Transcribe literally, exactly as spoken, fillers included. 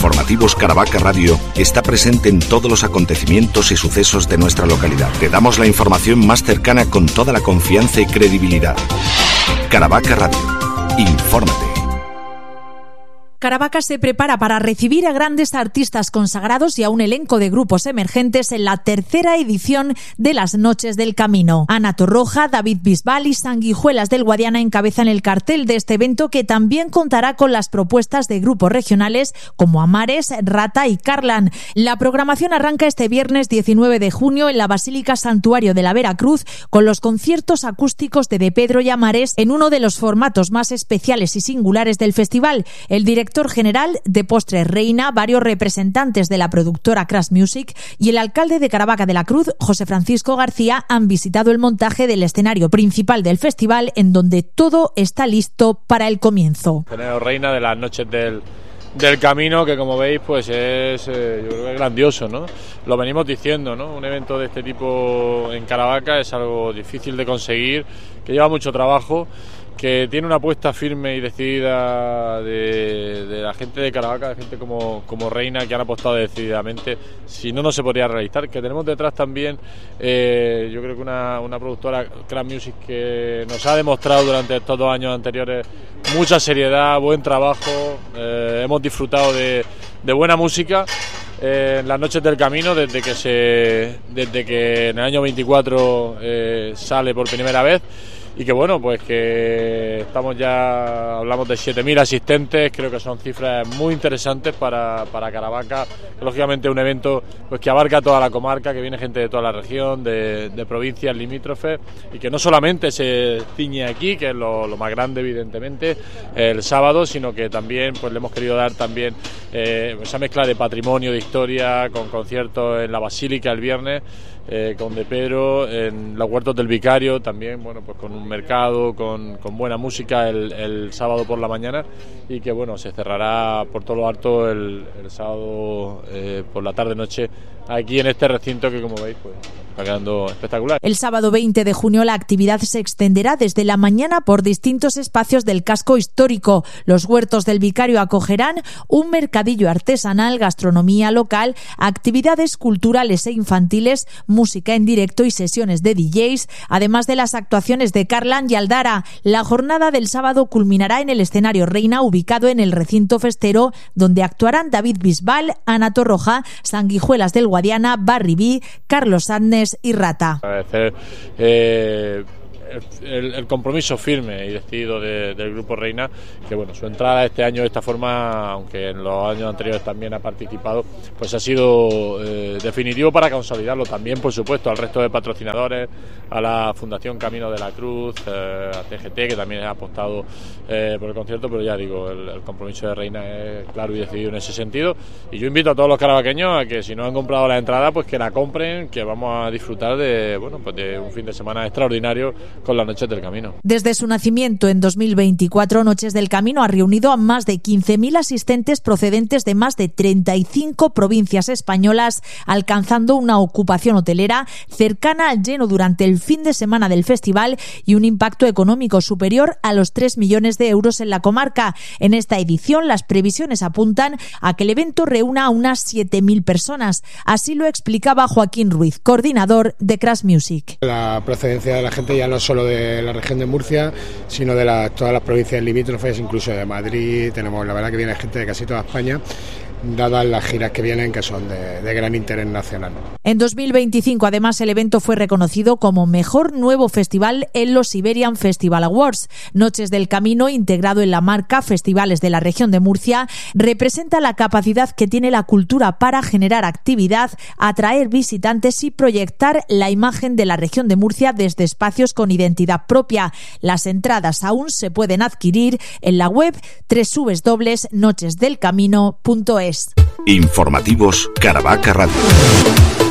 Informativos Caravaca Radio está presente en todos los acontecimientos y sucesos de nuestra localidad. Te damos la información más cercana con toda la confianza y credibilidad. Caravaca Radio. Infórmate. Caravaca se prepara para recibir a grandes artistas consagrados y a un elenco de grupos emergentes en la tercera edición de las Noches del Camino. Ana Torroja, David Bisbal y Sanguijuelas del Guadiana encabezan el cartel de este evento, que también contará con las propuestas de grupos regionales como Amares, Rata y Carlan. La programación arranca este viernes diecinueve de junio en la Basílica Santuario de la Veracruz con los conciertos acústicos de De Pedro y Amares en uno de los formatos más especiales y singulares del festival. El director general de Postres Reina, varios representantes de la productora Crash Music y el alcalde de Caravaca de la Cruz, José Francisco García, han visitado el montaje del escenario principal del festival, en donde todo está listo para el comienzo. Escenario Reina de las Noches del, del Camino, que como veis pues es, eh, yo creo que es grandioso, ¿no? Lo venimos diciendo, ¿no? Un evento de este tipo en Caravaca es algo difícil de conseguir, que lleva mucho trabajo, que tiene una apuesta firme y decidida de, de la gente de Caravaca, de gente como, como Reina, que han apostado decididamente. Si no, no se podría realizar. Que tenemos detrás también, eh, yo creo que una, una productora, Crash Music, que nos ha demostrado durante estos dos años anteriores mucha seriedad, buen trabajo. Eh, hemos disfrutado de, de buena música eh, en las Noches del Camino desde que, se, desde que en el año veinticuatro eh, sale por primera vez. Y que bueno, pues que estamos ya, hablamos de siete mil asistentes, creo que son cifras muy interesantes para, para Caravaca. Lógicamente un evento pues que abarca toda la comarca, que viene gente de toda la región, de, de provincias limítrofes, y que no solamente se ciñe aquí, que es lo, lo más grande evidentemente, el sábado, sino que también pues le hemos querido dar también eh, esa mezcla de patrimonio, de historia, con conciertos en la Basílica el viernes, Eh, con De Pedro, en los Huertos del Vicario también, bueno, pues con un mercado, con, con buena música el, el sábado por la mañana, y que bueno, se cerrará por todo lo alto el, el sábado eh, por la tarde-noche aquí en este recinto que, como veis, pues está quedando espectacular. El sábado veinte de junio la actividad se extenderá desde la mañana por distintos espacios del casco histórico. Los Huertos del Vicario acogerán un mercadillo artesanal, gastronomía local, actividades culturales e infantiles, música en directo y sesiones de D Js, además de las actuaciones de Carlan y Aldara. La jornada del sábado culminará en el escenario Reina, ubicado en el recinto festero, donde actuarán David Bisbal, Ana Torroja, Sanguijuelas del Guadiana, Barry B, Carlos Adnes y Rata. Agradecer eh, el, el compromiso firme y decidido de, del Grupo Reina, que bueno, su entrada este año de esta forma, aunque en los años anteriores también ha participado, pues ha sido eh, definitivo para consolidarlo también, por supuesto, al resto de patrocinadores, a la Fundación Camino de la Cruz, eh, a T G T, que también ha apostado eh, por el concierto, pero ya digo, el, el compromiso de Reina es claro y decidido en ese sentido, y yo invito a todos los caravaqueños a que, si no han comprado la entrada, pues que la compren, que vamos a disfrutar de, bueno, pues de un fin de semana extraordinario con las Noches del Camino. Desde su nacimiento en dos mil veinticuatro, Noches del Camino ha reunido a más de quince mil asistentes procedentes de más de treinta y cinco provincias españolas, alcanzando una ocupación hotelera cercana al lleno durante el fin de semana del festival y un impacto económico superior a los tres millones de euros en la comarca. En esta edición, las previsiones apuntan a que el evento reúna a unas siete mil personas. Así lo explicaba Joaquín Ruiz, coordinador de Crash Music. La procedencia de la gente ya no es solo de la región de Murcia, sino de la, todas las provincias limítrofes, incluso de Madrid. Tenemos, la verdad, que viene gente de casi toda España, dadas las giras que vienen, que son de, de gran interés nacional. En dos mil veinticinco, además, el evento fue reconocido como Mejor Nuevo Festival en los Iberian Festival Awards. Noches del Camino, integrado en la marca Festivales de la Región de Murcia, representa la capacidad que tiene la cultura para generar actividad, atraer visitantes y proyectar la imagen de la región de Murcia desde espacios con identidad propia. Las entradas aún se pueden adquirir en la web doble u doble u doble u punto noches del camino punto es. Informativos Caravaca Radio.